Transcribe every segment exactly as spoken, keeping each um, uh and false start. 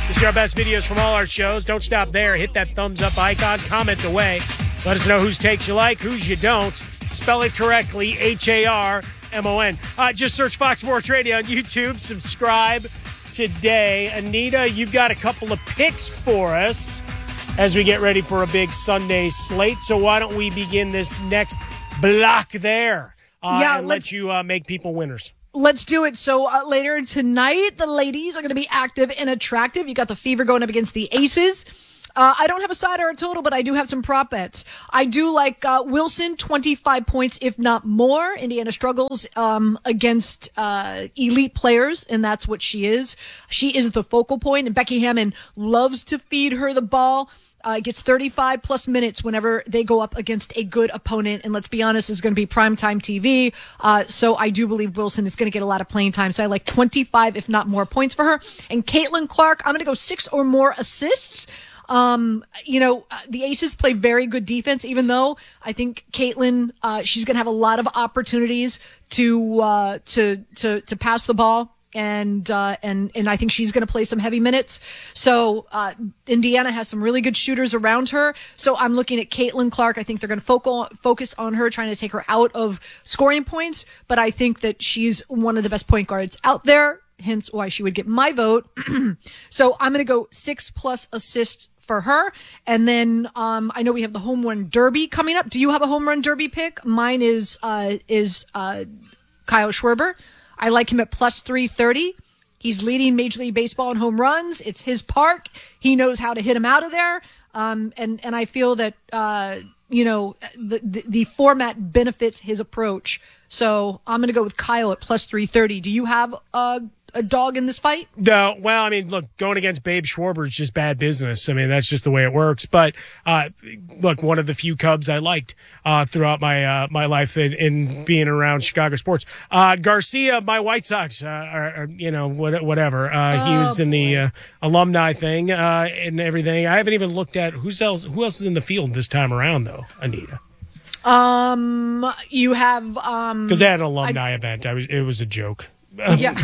To see our best videos from all our shows, don't stop there. Hit that thumbs up icon, comment away. Let us know whose takes you like, whose you don't. Spell it correctly, H A R M O N. Uh, just search Fox Sports Radio on YouTube. Subscribe today. Anita, you've got a couple of picks for us as we get ready for a big Sunday slate. So why don't we begin this next block there uh, yeah, and let you uh, make people winners. Let's do it. So uh, later tonight, the ladies are going to be active and attractive. You got the Fever going up against the Aces. Uh, I don't have a side or a total, but I do have some prop bets. I do like uh, Wilson, twenty-five points, if not more. Indiana struggles um, against uh, elite players, and that's what she is. She is the focal point, and Becky Hammon loves to feed her the ball. Uh, gets thirty-five plus minutes whenever they go up against a good opponent. And let's be honest, it's going to be primetime T V. Uh, so I do believe Wilson is going to get a lot of playing time. So I like twenty-five, if not more, points for her. And Caitlin Clark, I'm going to go six or more assists. Um, you know, the Aces play very good defense, even though I think Caitlin, uh, she's going to have a lot of opportunities to, uh, to, to, to pass the ball. And, uh, and, and I think she's going to play some heavy minutes. So, uh, Indiana has some really good shooters around her. So I'm looking at Caitlin Clark. I think they're going to focal, focus on her, trying to take her out of scoring points. But I think that she's one of the best point guards out there, hence why she would get my vote. So I'm going to go six plus assists for her. And then, um, I know we have the home run derby coming up. Do you have a home run derby pick? Mine is, uh, is, uh, Kyle Schwarber. I like him at plus three thirty. He's leading Major League Baseball in home runs. It's his park. He knows how to hit him out of there. Um, and, and I feel that, uh, you know, the, the, the format benefits his approach. So I'm going to go with Kyle at plus three thirty. Do you have a, a dog in this fight? No. Well, I mean, look, going against Babe Schwarber is just bad business. I mean, that's just the way it works. But, uh, look, one of the few Cubs I liked, uh, throughout my, uh, my life in, in being around Chicago sports. Uh, Garcia, my White Sox, uh, are, are, you know, what, whatever. Uh, oh, he was in boy. the, uh, alumni thing, uh, and everything. I haven't even looked at who's else, who else is in the field this time around, though, Anita. Um, you have, um, Cause they had an alumni I, event. I was, it was a joke. Yeah.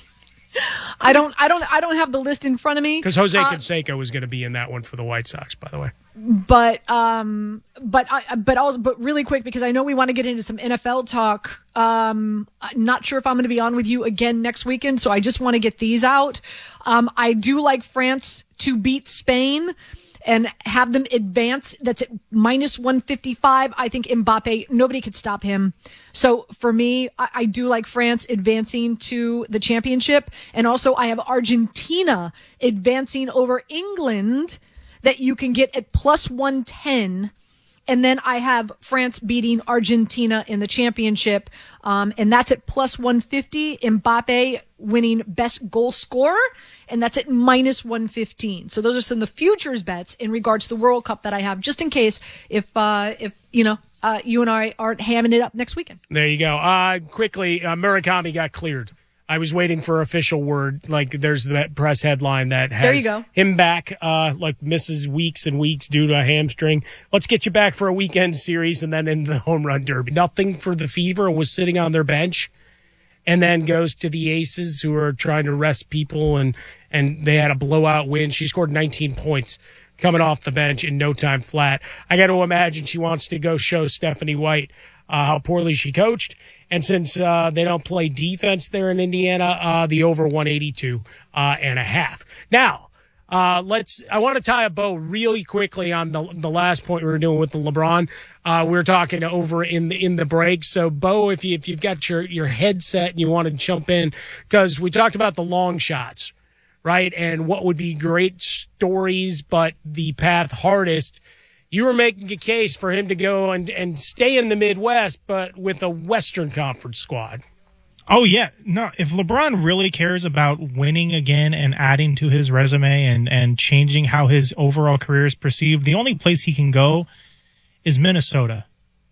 I don't, I don't, I don't have the list in front of me. Because Jose uh, Canseco was going to be in that one for the White Sox, by the way. But, um, but, I, but also, but really quick, because I know we want to get into some N F L talk. Um, I'm not sure if I'm going to be on with you again next weekend, so I just want to get these out. Um, I do like France to beat Spain and have them advance. That's at minus one fifty-five. I think Mbappe, nobody could stop him. So for me, I, I do like France advancing to the championship. And also I have Argentina advancing over England that you can get at plus one ten. And then I have France beating Argentina in the championship. Um, and that's at plus one fifty. Mbappe winning best goal scorer. And that's at minus one fifteen. So those are some of the futures bets in regards to the World Cup that I have, just in case if, uh, if, you know, uh, you and I aren't hamming it up next weekend. There you go. Uh, quickly, uh, Murakami got cleared. I was waiting for official word. Like, there's that press headline that has there you go. him back, uh, like misses weeks and weeks due to a hamstring. Let's get you back for a weekend series and then in the home run derby. Nothing for the Fever, was sitting on their bench, and then goes to the Aces, who are trying to rest people, and, and they had a blowout win. She scored nineteen points coming off the bench in no time flat. I got to imagine she wants to go show Stephanie White uh, how poorly she coached. And since uh, they don't play defense there in Indiana, uh, the over one eighty-two uh, and a half. Now, uh, let's. I want to tie a bow really quickly on the the last point we were doing with the LeBron. Uh, we were talking over in the in the break. So, Bo, if you if you've got your your headset and you want to jump in, because we talked about the long shots, right? And what would be great stories, but the path hardest. You were making a case for him to go and, and stay in the Midwest, but with a Western Conference squad. Oh, yeah. No, if LeBron really cares about winning again and adding to his resume and, and changing how his overall career is perceived, the only place he can go is Minnesota.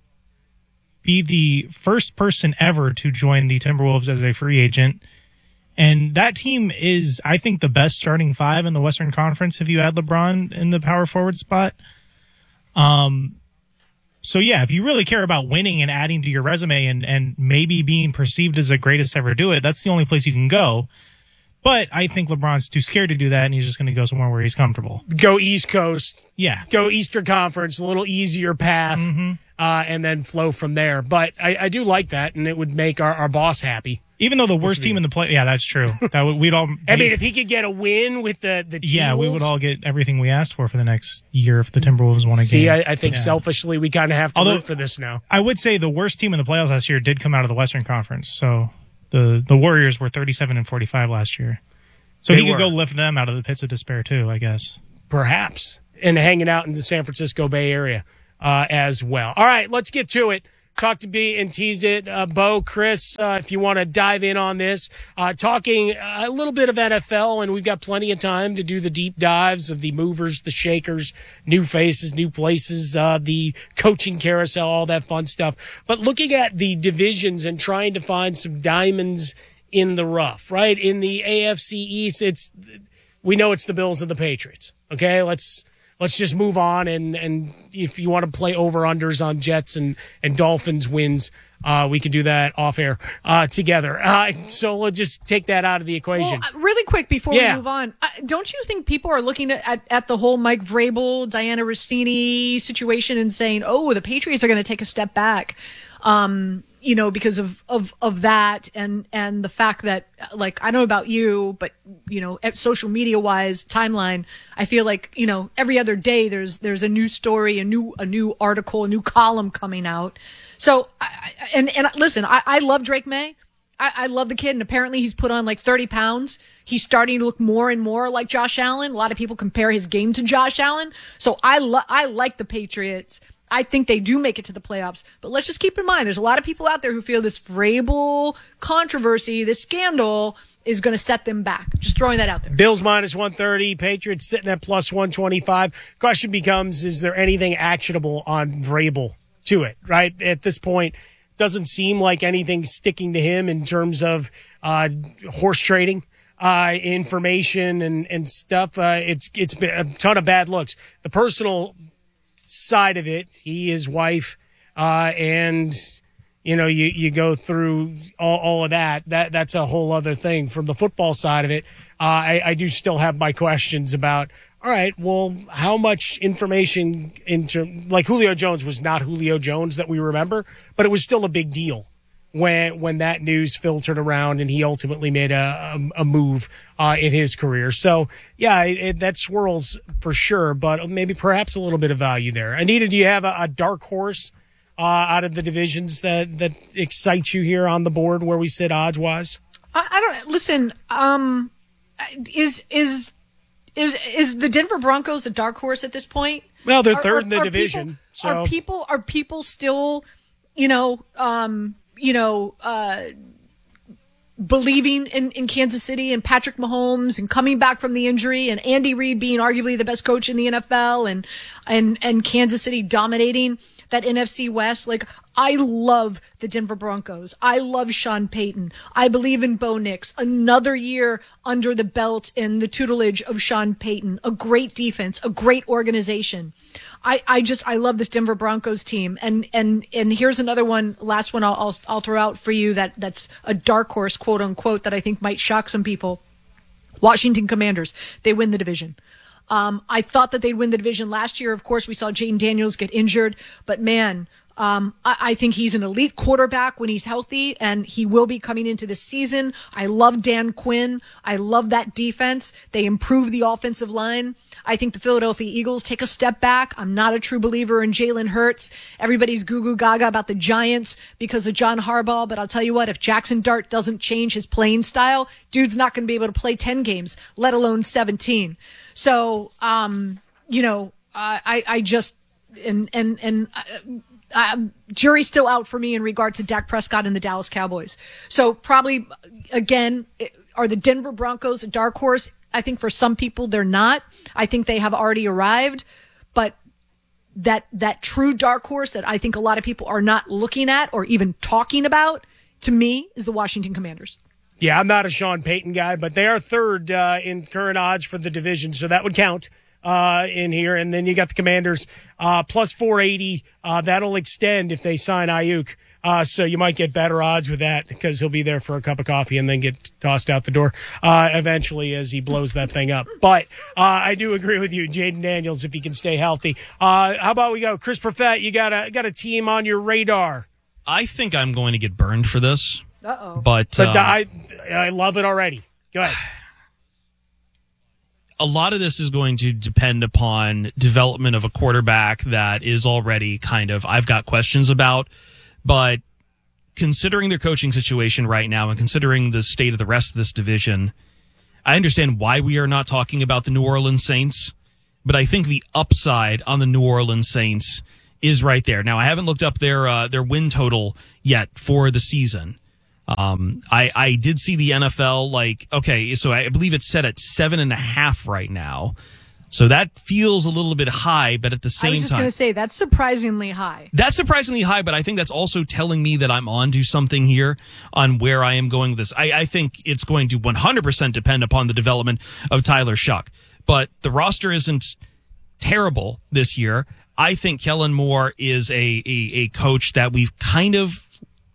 Be the first person ever to join the Timberwolves as a free agent. And that team is, I think, the best starting five in the Western Conference if you add LeBron in the power forward spot. Um, so yeah, if you really care about winning and adding to your resume and, and maybe being perceived as the greatest to ever do it, that's the only place you can go. But I think LeBron's too scared to do that, and he's just going to go somewhere where he's comfortable. Go East Coast. Yeah. Go Eastern Conference, a little easier path, mm-hmm. uh, and then flow from there. But I, I do like that, and it would make our, our boss happy. Even though the worst team in the play, yeah, that's true. That would, we'd all. I mean, if he could get a win with the the T-Wolves, yeah, we would all get everything we asked for for the next year if the Timberwolves won a See, game. I, I think yeah. selfishly we kind of have to Although, root for this now. I would say the worst team in the playoffs last year did come out of the Western Conference. So the the Warriors were thirty-seven and forty-five last year. So They he could were. go lift them out of the pits of despair too, I guess. Perhaps. And hanging out in the San Francisco Bay Area uh, as well. All right, let's get to it. Talk to me and teased it. Uh, Bo, Chris, uh, if you want to dive in on this, uh, talking a little bit of N F L, and we've got plenty of time to do the deep dives of the movers, the shakers, new faces, new places, uh, the coaching carousel, all that fun stuff. But looking at the divisions and trying to find some diamonds in the rough, right? In the A F C East, it's we know it's the Bills and the Patriots. Okay, let's let's just move on. And, and if you want to play over-unders on Jets and, and Dolphins wins, uh, we can do that off air uh, together. Uh, so we'll just take that out of the equation. Well, uh, really quick before Yeah. we move on, uh, don't you think people are looking at, at, at the whole Mike Vrabel, Diana Rossini situation and saying, oh, the Patriots are going to take a step back? Um, you know, because of, of, of that and, and the fact that, like, I don't know about you, but, you know, at social media wise timeline, I feel like, you know, every other day there's, there's a new story, a new, a new article, a new column coming out. So, I, I- and, and listen, I, I love Drake May. I, I love the kid, and apparently he's put on like thirty pounds. He's starting to look more and more like Josh Allen. A lot of people compare his game to Josh Allen. So I lo- I like the Patriots. I think they do make it to the playoffs. But let's just keep in mind, there's a lot of people out there who feel this Vrabel controversy, this scandal, is going to set them back. Just throwing that out there. Bills minus one thirty, Patriots sitting at plus one twenty-five. Question becomes, is there anything actionable on Vrabel to it, right? At this point, doesn't seem like anything sticking to him in terms of uh, horse trading. Uh, information and, and stuff. Uh, it's it's been a ton of bad looks. The personal side of it, he, his wife, uh, and you know, you, you go through all, all of that. That that's a whole other thing. From the football side of it, uh, I, I do still have my questions about. All right, well, how much information into like Julio Jones was not Julio Jones that we remember, but it was still a big deal when when that news filtered around and he ultimately made a a, a move uh, in his career. So yeah, it, it, that swirls for sure, but maybe perhaps a little bit of value there. Anita, do you have a, a dark horse uh, out of the divisions that that excites you here on the board where we sit odds wise? I, I don't listen. Um, is is is is the Denver Broncos a dark horse at this point? Well, they're Are- third are- in the are division. People, so are people are people still, you know, um, you know, uh, believing in, in Kansas City and Patrick Mahomes and coming back from the injury and Andy Reid being arguably the best coach in the N F L and and and Kansas City dominating that N F C West? Like, I love the Denver Broncos. I love Sean Payton. I believe in Bo Nix. Another year under the belt in the tutelage of Sean Payton. A great defense, a great organization. I, I just, I love this Denver Broncos team. And, and, and here's another one, last one I'll, I'll, I'll throw out for you that, that's a dark horse, quote unquote, that I think might shock some people. Washington Commanders. They win the division. Um, I thought that they'd win the division last year. Of course, we saw Jaden Daniels get injured, but man, um, I, I think he's an elite quarterback when he's healthy, and he will be coming into this season. I love Dan Quinn. I love that defense. They improve the offensive line. I think the Philadelphia Eagles take a step back. I'm not a true believer in Jalen Hurts. Everybody's goo goo gaga about the Giants because of John Harbaugh. But I'll tell you what, if Jackson Dart doesn't change his playing style, dude's not going to be able to play ten games, let alone seventeen. So, um, you know, uh, I, I just, and, and, and, uh, uh, jury's still out for me in regard to Dak Prescott and the Dallas Cowboys. So probably, again, are the Denver Broncos a dark horse? I think for some people they're not. I think they have already arrived, but that, that true dark horse that I think a lot of people are not looking at or even talking about, to me, is the Washington Commanders. Yeah, I'm not a Sean Payton guy, but they are third uh, in current odds for the division, so that would count uh, in here. And then you got the Commanders uh, plus four eighty. Uh, that'll extend if they sign Ayuk Uh, so you might get better odds with that because he'll be there for a cup of coffee and then get tossed out the door uh, eventually as he blows that thing up. But uh, I do agree with you, Jaden Daniels, if he can stay healthy. Uh, how about we go, Chris Perfett? You got a got a team on your radar? I think I'm going to get burned for this. Uh-oh. But, But uh, I I love it already. Go ahead. a lot of this is going to depend upon development of a quarterback that is already kind of I've got questions about. But considering their coaching situation right now and considering the state of the rest of this division, I understand why we are not talking about the New Orleans Saints, but I think the upside on the New Orleans Saints is right there. Now, I haven't looked up their uh, their win total yet for the season. Um, I, I did see the N F L, like, okay, so I believe it's set at seven and a half right now. So that feels a little bit high, but at the same I was just time, going to say that's surprisingly high. that's surprisingly high, but I think that's also telling me that I'm onto something here on where I am going with this. I, I think it's going to one hundred percent depend upon the development of Tyler Shuck, but the roster isn't terrible this year. I think Kellen Moore is a, a, a coach that we've kind of,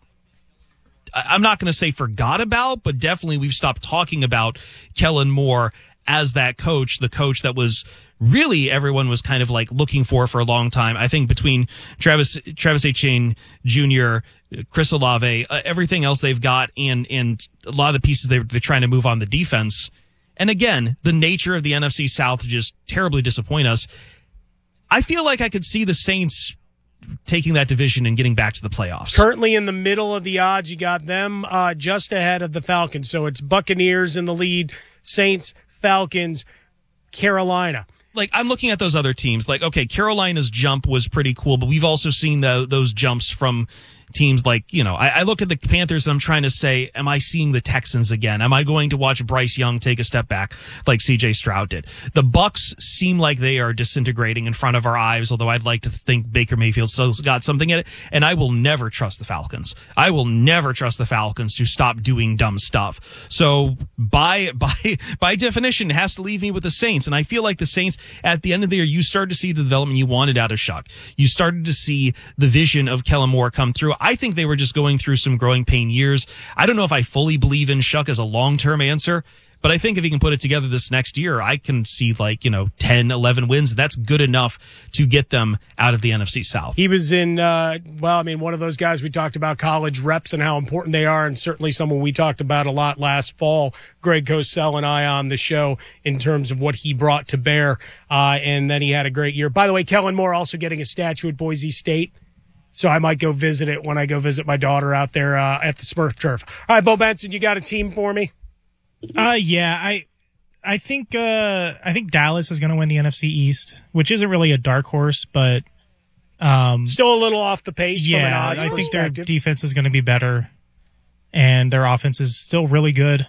I'm not going to say forgot about, but definitely we've stopped talking about Kellen Moore as that coach, the coach that was really everyone was kind of like looking for for a long time. I think between Travis Travis Etienne Junior, Chris Olave, uh, everything else they've got, and and a lot of the pieces they're, they're trying to move on the defense. And again, the nature of the N F C South just terribly disappoint us. I feel like I could see the Saints taking that division and getting back to the playoffs. Currently in the middle of the odds, you got them uh, just ahead of the Falcons. So it's Buccaneers in the lead, Saints, Falcons, Carolina. Like, I'm looking at those other teams. Like, okay, Carolina's jump was pretty cool, but we've also seen the, those jumps from teams like, you know, I, I look at the Panthers and I'm trying to say, am I seeing the Texans again? Am I going to watch Bryce Young take a step back like C J Stroud did? The Bucks seem like they are disintegrating in front of our eyes, although I'd like to think Baker Mayfield still got something in it. And I will never trust the Falcons. I will never trust the Falcons to stop doing dumb stuff. So by, by, by definition, it has to leave me with the Saints. And I feel like the Saints, at the end of the year, you started to see the development you wanted out of Shuck. You started to see the vision of Kellen Moore come through. I think they were just going through some growing pain years. I don't know if I fully believe in Shuck as a long-term answer, but I think if he can put it together this next year, I can see like, you know, ten, eleven wins. That's good enough to get them out of the N F C South. He was in, uh, well, I mean, one of those guys we talked about college reps and how important they are, and certainly someone we talked about a lot last fall, Greg Cosell and I on the show in terms of what he brought to bear, uh, and then he had a great year. By the way, Kellen Moore also getting a statue at Boise State. So I might go visit it when I go visit my daughter out there uh, at the Smurf Turf. All right, Bo Benson, you got a team for me? Uh, yeah, I, I think, uh, I think Dallas is going to win the N F C East, which isn't really a dark horse, but, um, still a little off the pace. Yeah, from an odds I think their perspective. defense is going to be better, and their offense is still really good.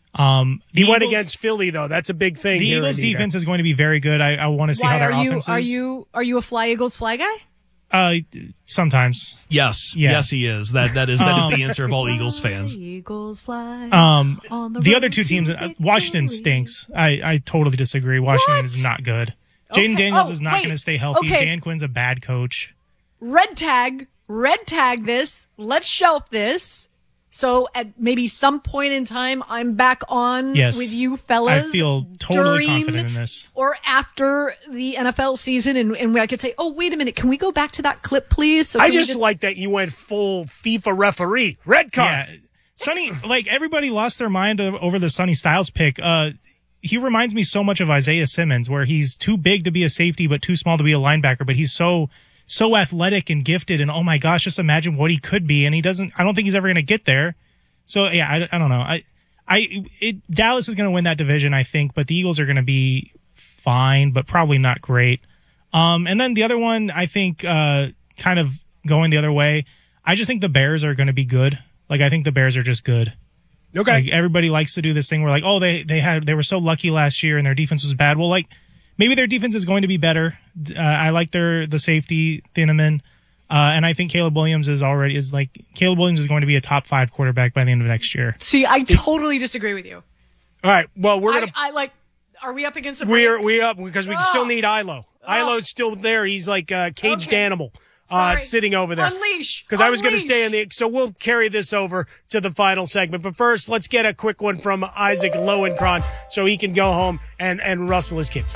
Um, He the went Eagles- against Philly though. That's a big thing. The here, Eagles' Anita. defense is going to be very good. I, I want to see Why how their are you offense is. are you are you a Fly Eagles fly guy? Uh, sometimes. Yes. Yeah. Yes, he is. That, that is, that is Um, the answer of all Eagles fans. Eagles fly. Um, On the the road other two to teams, uh, victory. Washington stinks. I, I totally disagree. Washington What? is not good. Jaden Okay. Daniels Oh, is not wait. going to stay healthy. Okay. Dan Quinn's a bad coach. Red tag, red tag this. Let's shelf this. So at maybe some point in time, I'm back on Yes. with you fellas. I feel totally during confident in this. Or after the N F L season, and, and I could say, oh, wait a minute, can we go back to that clip, please? So I can we just, like that you went full FIFA referee. Red card. Yeah. Sonny, like everybody lost their mind o- over the Sonny Styles pick. Uh, he reminds me so much of Isaiah Simmons, where he's too big to be a safety, but too small to be a linebacker, but he's so, so athletic and gifted. And oh my gosh, just imagine what he could be. And he doesn't, I don't think he's ever going to get there. So yeah, I, I don't know. I, I, it, Dallas is going to win that division, I think, but the Eagles are going to be fine, but probably not great. Um, and then the other one, I think, uh, kind of going the other way. I just think the Bears are going to be good. Like, I think the Bears are just good. Okay. Like, everybody likes to do this thing where like, oh, they, they had, they were so lucky last year and their defense was bad. Well, like, maybe their defense is going to be better. Uh, I like their, the safety, Thieneman. Uh, and I think Caleb Williams is already, is like, Caleb Williams is going to be a top five quarterback by the end of next year. See, I totally disagree with you. All right. Well, we're I, gonna I like. Are we up against a we're break? we up because we Oh. still need Ilo. Oh. Ilo's still there. He's like a caged Okay. animal. uh, sitting over there. Unleash. Because I was going to Unleash. stay in the. So we'll carry this over to the final segment. But first, let's get a quick one from Isaac Lowenkron so he can go home and, and rustle his kids.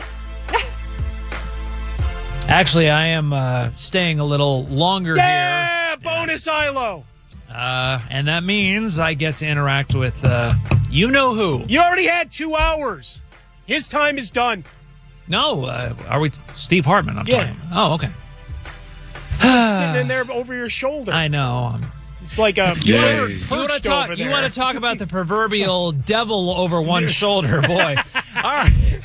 Actually, I am uh, staying a little longer Yeah, here. bonus Ilo. Uh, and that means I get to interact with uh, you know who. You already had two hours. His time is done. No, uh, are we Steve Hartman? I'm Yeah. talking. Oh, okay. Sitting in there over your shoulder. I know. I'm, It's like a bird you want to perched talk? over You there. want to talk about the proverbial devil over one shoulder, boy? All right.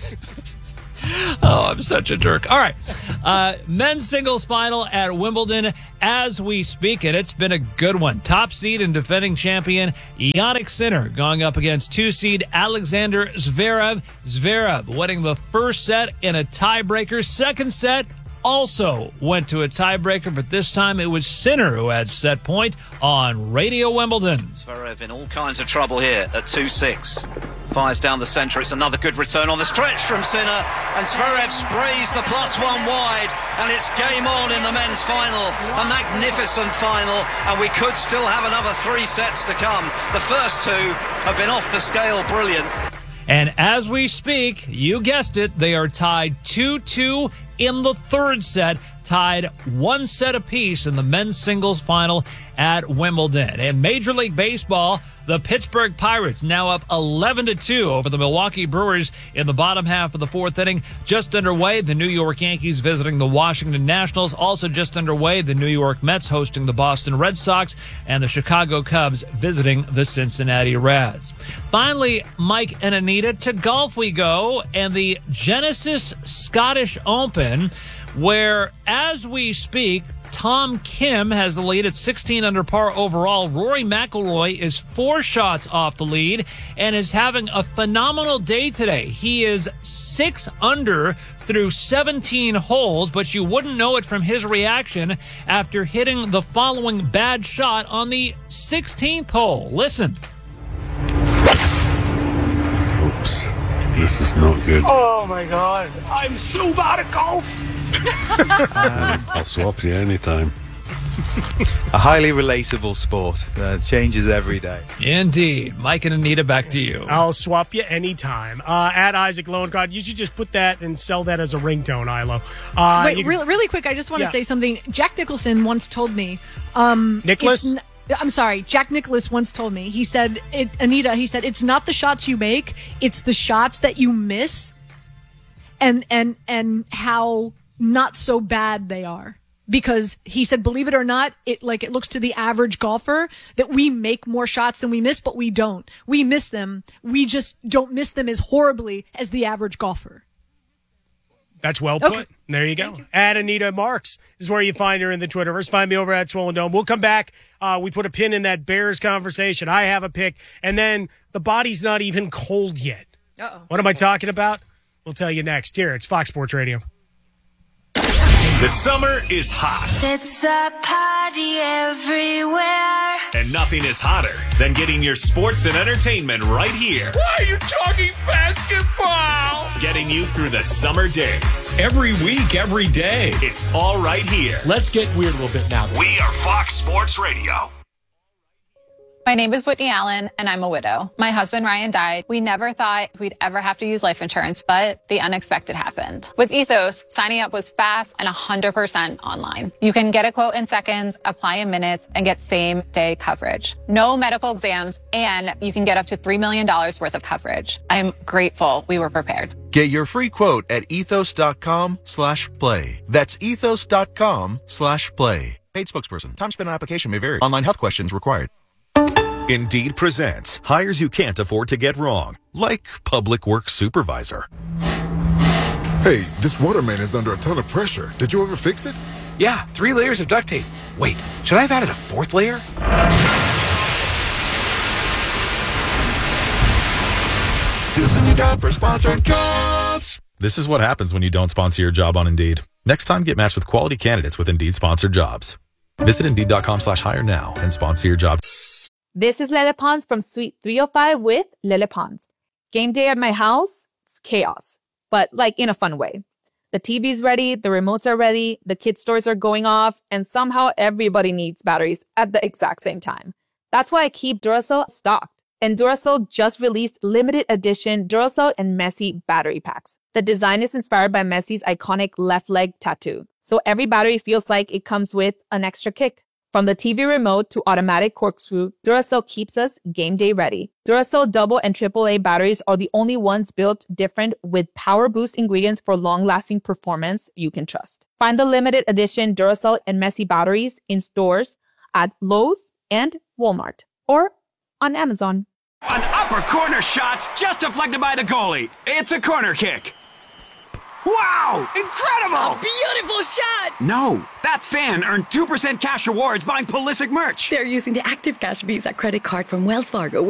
Oh, I'm such a jerk. All right. Uh, men's singles final at Wimbledon as we speak, and it's been a good one. Top seed and defending champion Jannik Sinner going up against two seed Alexander Zverev. Zverev winning the first set in a tiebreaker. Second set also went to a tiebreaker, but this time it was Sinner who had set point on Radio Wimbledon. Zverev in all kinds of trouble here at two six. Fires down the centre. It's another good return on the stretch from Sinner. And Zverev sprays the plus one wide. And it's game on in the men's final. A magnificent final. And we could still have another three sets to come. The first two have been off the scale brilliant. And as we speak, you guessed it, they are tied two two in the third set, tied one set apiece in the men's singles final at Wimbledon. In Major League Baseball, the Pittsburgh Pirates now up eleven to two over the Milwaukee Brewers in the bottom half of the fourth inning. Just underway, the New York Yankees visiting the Washington Nationals. Also just underway, the New York Mets hosting the Boston Red Sox, and the Chicago Cubs visiting the Cincinnati Reds. Finally, Mike and Anita, to golf we go, and the Genesis Scottish Open, where, as we speak, Tom Kim has the lead at sixteen under par overall. Rory McIlroy is four shots off the lead and is having a phenomenal day today. He is six under through seventeen holes, but you wouldn't know it from his reaction after hitting the following bad shot on the sixteenth hole. Listen. Oops. This is not good. Oh, my God. I'm so bad at golf. um, I'll swap you anytime. A highly relatable sport that changes every day. Indeed. Mike and Anita, back to you. I'll swap you anytime. Uh, at Isaac Lowenkron, you should just put that and sell that as a ringtone, Ilo. Uh, Wait, you- really, really quick, I just want to Yeah. say something. Jack Nicholson once told me. Um, Nicholas? it's n- I'm sorry. Jack Nicklaus once told me. He said, it, Anita, he said, it's not the shots you make, it's the shots that you miss and, and, and how not so bad they are. Because he said, believe it or not, it like it looks to the average golfer that we make more shots than we miss, but we don't. We miss them. We just don't miss them as horribly as the average golfer. That's well put. Okay. There you go. At Anita Marks is where you find her in the Twitterverse. Find me over at Swollen Dome. We'll come back. Uh, we put a pin in that Bears conversation. I have a pick. And then the body's not even cold yet. Uh-oh. What am I talking about? We'll tell you next. Here, it's Fox Sports Radio. The summer is hot. It's a party everywhere. And nothing is hotter than getting your sports and entertainment right here. Why are you talking basketball? Getting you through the summer days. Every week, every day. It's all right here. Let's get weird a little bit now. We are Fox Sports Radio. My name is Whitney Allen, and I'm a widow. My husband, Ryan, died. We never thought we'd ever have to use life insurance, but the unexpected happened. With Ethos, signing up was fast and one hundred percent online. You can get a quote in seconds, apply in minutes, and get same-day coverage. No medical exams, and you can get up to three million dollars worth of coverage. I'm grateful we were prepared. Get your free quote at ethos.com slash play. That's ethos.com slash play. Paid spokesperson. Time spent on application may vary. Online health questions required. Indeed presents hires you can't afford to get wrong, like public works supervisor. Hey, this waterman is under a ton of pressure. Did you ever fix it? Yeah, three layers of duct tape. Wait, should I have added a fourth layer? This is your job for sponsored jobs. This is what happens when you don't sponsor your job on Indeed. Next time, get matched with quality candidates with Indeed sponsored jobs. Visit Indeed.com slash hire now and sponsor your job. This is Lele Pons from Suite three oh five with Lele Pons. Game day at my house, it's chaos, but like in a fun way. The T V's ready, the remotes are ready, the kids' toys are going off, and somehow everybody needs batteries at the exact same time. That's why I keep Duracell stocked. And Duracell just released limited edition Duracell and Messi battery packs. The design is inspired by Messi's iconic left leg tattoo, so every battery feels like it comes with an extra kick. From the T V remote to automatic corkscrew, Duracell keeps us game day ready. Duracell double and triple A batteries are the only ones built different with power boost ingredients for long-lasting performance you can trust. Find the limited edition Duracell and Messi batteries in stores at Lowe's and Walmart or on Amazon. An upper corner shot's just deflected by the goalie. It's a corner kick. Wow! Incredible! A beautiful shot! No, that fan earned two percent cash rewards buying Pulisic merch. They're using the Active Cash Visa credit card from Wells Fargo.